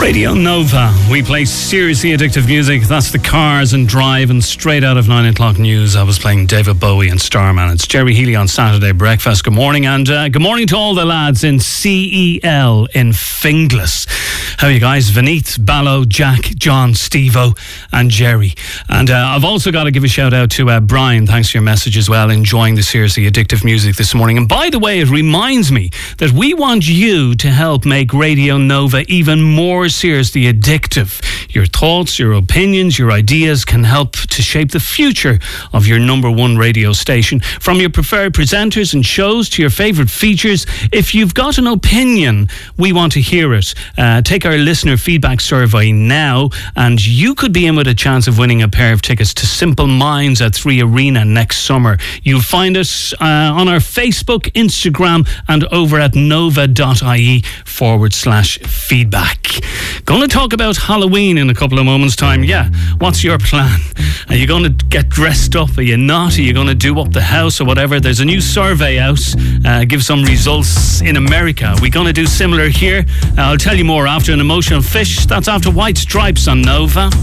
Radio Nova. We play seriously addictive music. That's the Cars and Drive, and straight out of 9 o'clock news, I was playing David Bowie and Starman. It's Jerry Healy on Saturday Breakfast. Good morning, and good morning to all the lads in CEL in Finglas. How are you guys? Vineet, Ballo, Jack, John, Steve-O and Jerry. And I've also got to give a shout out to Brian. Thanks for your message as well, enjoying the seriously addictive music this morning. And by the way, it reminds me that we want you to help make Radio Nova even more seriously addictive. Your thoughts, your opinions, your ideas can help to shape the future of your number one radio station. From your preferred presenters and shows to your favourite features, if you've got an opinion, we want to hear it. Take our listener feedback survey now, and you could be in with a chance of winning a pair of tickets to Simple Minds at 3 Arena next summer. You'll find us on our Facebook, Instagram, and over at nova.ie/feedback. Going to talk about Halloween in a couple of moments' time. Yeah, what's your plan? Are you going to get dressed up? Are you not? Are you going to do up the house or whatever? There's a new survey out. Give some results in America. Are we going to do similar here? I'll tell you more after An Emotional Fish. That's after White Stripes on Nova.